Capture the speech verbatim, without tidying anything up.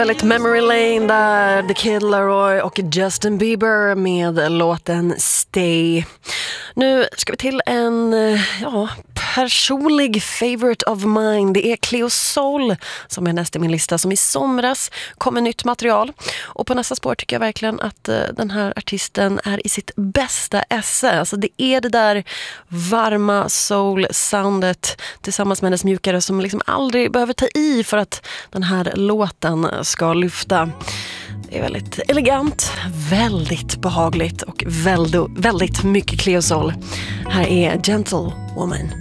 Väldigt Memory Lane där, The Kid Laroi och Justin Bieber med låten Stay. Nu ska vi till en ja, personlig favorite of mine. Det är Cleo Sol som är nästa i min lista, som i somras kom med nytt material. Och på nästa spår tycker jag verkligen att uh, den här artisten är i sitt bästa esse. Alltså det är det där varma soul-soundet tillsammans med hennes mjukare som liksom aldrig behöver ta i för att den här låten ska lyfta. Det är väldigt elegant, väldigt behagligt och väldigt, väldigt mycket Cleo Sol. Här är Gentle Woman.